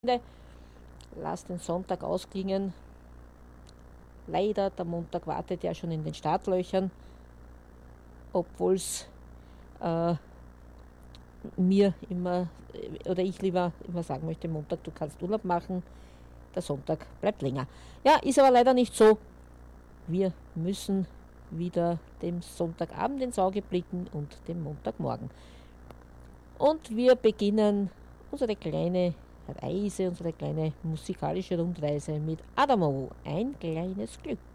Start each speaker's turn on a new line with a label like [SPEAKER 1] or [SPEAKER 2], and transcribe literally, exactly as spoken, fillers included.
[SPEAKER 1] Lass den Sonntag ausklingen. Leider, der Montag wartet ja schon in den Startlöchern, obwohl es äh, mir immer, oder ich lieber immer sagen möchte, Montag, du kannst Urlaub machen, der Sonntag bleibt länger. Ja, ist aber leider nicht so. Wir müssen wieder dem Sonntagabend ins Auge blicken und dem Montagmorgen. Und wir beginnen unsere kleine Reise, unsere kleine musikalische Rundreise mit Adamo, ein kleines Glück.